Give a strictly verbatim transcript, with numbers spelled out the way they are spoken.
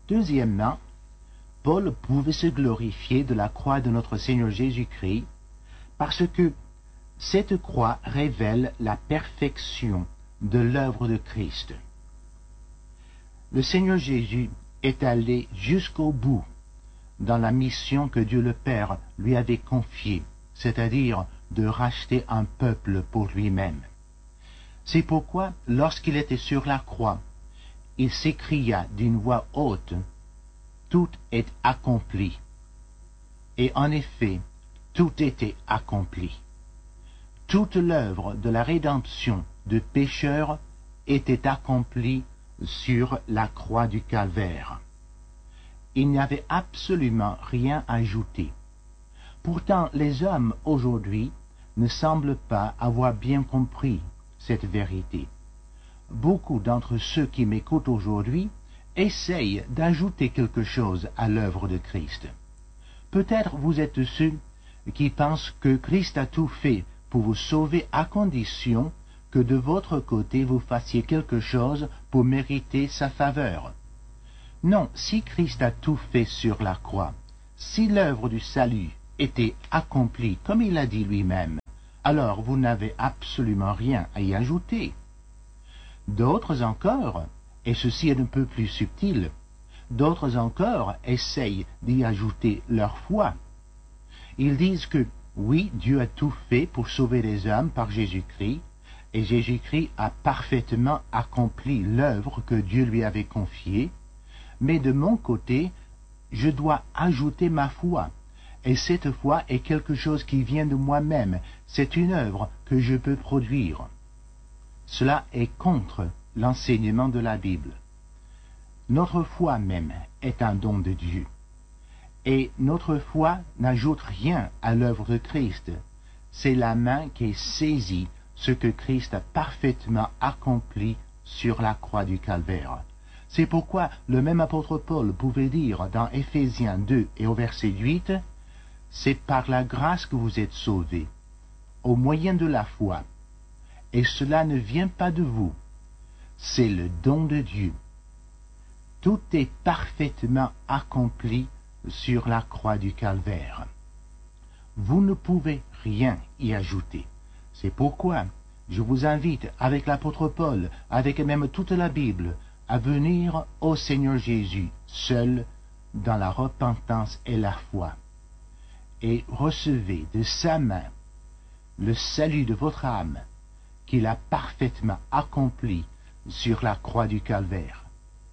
Deuxièmement, Paul pouvait se glorifier de la croix de notre Seigneur Jésus-Christ parce que cette croix révèle la perfection de l'œuvre de Christ. Le Seigneur Jésus est allé jusqu'au bout dans la mission que Dieu le Père lui avait confiée, c'est-à-dire de racheter un peuple pour lui-même. C'est pourquoi, lorsqu'il était sur la croix, il s'écria d'une voix haute, « Tout est accompli ». Et en effet, tout était accompli. Toute l'œuvre de la rédemption de pécheurs était accomplie sur la croix du Calvaire. Il n'y avait absolument rien à ajouter. Pourtant, les hommes aujourd'hui ne semblent pas avoir bien compris cette vérité. Beaucoup d'entre ceux qui m'écoutent aujourd'hui essayent d'ajouter quelque chose à l'œuvre de Christ. Peut-être vous êtes ceux qui pensent que Christ a tout fait pour vous sauver à condition que de votre côté vous fassiez quelque chose pour mériter sa faveur. Non, si Christ a tout fait sur la croix, si l'œuvre du salut était accomplie comme il l'a dit lui-même, alors vous n'avez absolument rien à y ajouter. D'autres encore, et ceci est un peu plus subtil, d'autres encore essayent d'y ajouter leur foi. Ils disent que, oui, Dieu a tout fait pour sauver les hommes par Jésus-Christ, et Jésus-Christ a parfaitement accompli l'œuvre que Dieu lui avait confiée, mais de mon côté, je dois ajouter ma foi, et cette foi est quelque chose qui vient de moi-même, c'est une œuvre que je peux produire. Cela est contre l'enseignement de la Bible. Notre foi même est un don de Dieu. Et notre foi n'ajoute rien à l'œuvre de Christ. C'est la main qui saisit ce que Christ a parfaitement accompli sur la croix du Calvaire. C'est pourquoi le même apôtre Paul pouvait dire dans Éphésiens deux et au verset huit, « C'est par la grâce que vous êtes sauvés, au moyen de la foi, et cela ne vient pas de vous, c'est le don de Dieu. » Tout est parfaitement accompli sur la croix du Calvaire. Vous ne pouvez rien y ajouter. C'est pourquoi je vous invite, avec l'apôtre Paul, avec même toute la Bible, à venir au Seigneur Jésus, seul, dans la repentance et la foi, et recevez de sa main le salut de votre âme, qu'il a parfaitement accompli sur la croix du Calvaire.